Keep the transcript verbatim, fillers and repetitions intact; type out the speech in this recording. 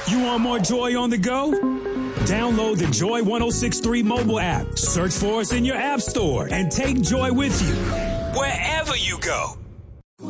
You want more Joy on the go? Download the Joy ten sixty-three mobile app. Search for us in your app store and take Joy with you wherever you go.